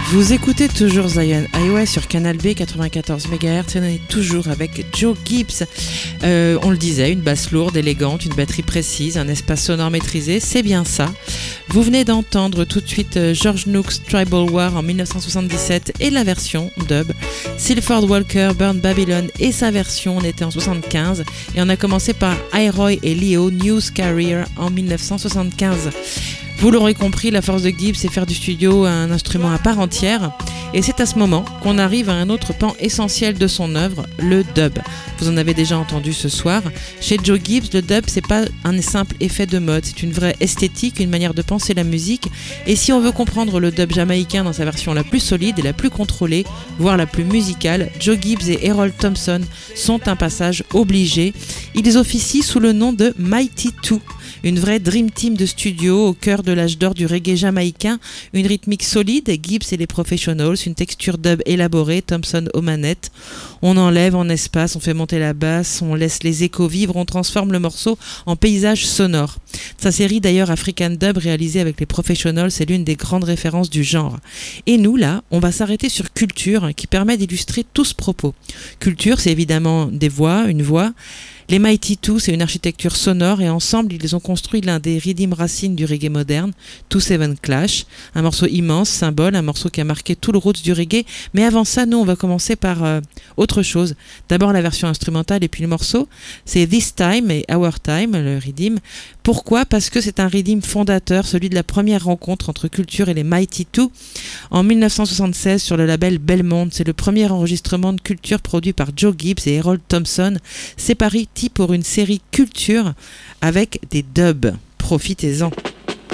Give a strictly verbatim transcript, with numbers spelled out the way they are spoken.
Vous écoutez toujours Zion Highway sur Canal B quatre-vingt-quatorze mégahertz et on est toujours avec Joe Gibbs. Euh, on le disait, une basse lourde, élégante, une batterie précise, un espace sonore maîtrisé, c'est bien ça. Vous venez d'entendre tout de suite George Nooks Tribal War en dix-neuf cent soixante-dix-sept et la version dub. Silford Walker Burn Babylon et sa version, on était en soixante-quinze et on a commencé par Iroy et Leo News Carrier en dix-neuf cent soixante-quinze. Vous l'aurez compris, la force de Gibbs, c'est faire du studio un instrument à part entière. Et c'est à ce moment qu'on arrive à un autre pan essentiel de son œuvre, le dub. Vous en avez déjà entendu ce soir. Chez Joe Gibbs, le dub, c'est pas un simple effet de mode, c'est une vraie esthétique, une manière de penser la musique. Et si on veut comprendre le dub jamaïcain dans sa version la plus solide et la plus contrôlée, voire la plus musicale, Joe Gibbs et Errol Thompson sont un passage obligé. Ils officient sous le nom de Mighty Two. Une vraie dream team de studio au cœur de l'âge d'or du reggae jamaïcain, une rythmique solide, Gibbs et les Professionals, une texture dub élaborée, Thompson aux manettes. On enlève en espace, on fait monter la basse, on laisse les échos vivre, on transforme le morceau en paysage sonore. Sa série d'ailleurs African Dub réalisée avec les Professionals, c'est l'une des grandes références du genre. Et nous là, on va s'arrêter sur Culture qui permet d'illustrer tout ce propos. Culture, c'est évidemment des voix, une voix. Les Mighty Two, c'est une architecture sonore et ensemble, ils ont construit l'un des rythmes racines du reggae moderne, Two Seven Clash, un morceau immense, symbole, un morceau qui a marqué tout le roots du reggae. Mais avant ça, nous, on va commencer par euh, autre chose. D'abord la version instrumentale et puis le morceau. C'est This Time et Our Time, le rhythm. Pourquoi ? Parce que c'est un rhythm fondateur, celui de la première rencontre entre Culture et les Mighty Two en dix-neuf cent soixante-seize sur le label Belmont. C'est le premier enregistrement de Culture produit par Joe Gibbs et Errol Thompson. C'est parti pour une série Culture avec des dubs. Profitez-en.